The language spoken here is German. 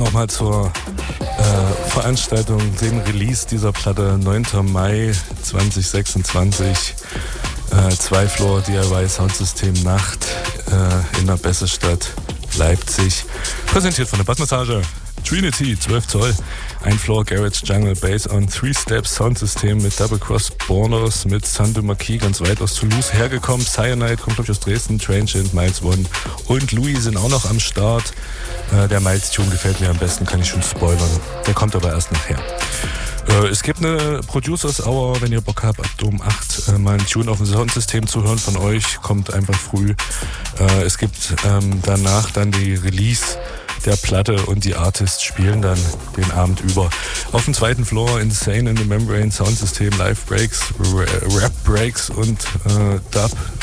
nochmal zur Veranstaltung, den Release dieser Platte, 9. Mai 2026, 2 Floor DIY Soundsystem Nacht in der Bessestadt Leipzig. Präsentiert von der Bassmassage Trinity, 12 Zoll, 1 Floor Garage Jungle Bass on 3 Steps Soundsystem mit Double Cross Bornos, mit Sandu Marquis ganz weit aus Toulouse hergekommen. Cyanide kommt glaube ich aus Dresden, Transient, Miles One und Louis sind auch noch am Start. Der Miles-Tune gefällt mir am besten, kann ich schon spoilern. Der kommt aber erst nachher. Es gibt eine Producers Hour, wenn ihr Bock habt, ab um 8 mal einen Tune auf dem Soundsystem zu hören von euch, kommt einfach früh. Es gibt danach dann die Release der Platte und die Artists spielen dann den Abend über. Auf dem 2. Floor Insane in the Membrane Soundsystem, Live Breaks, Rap Breaks und Dub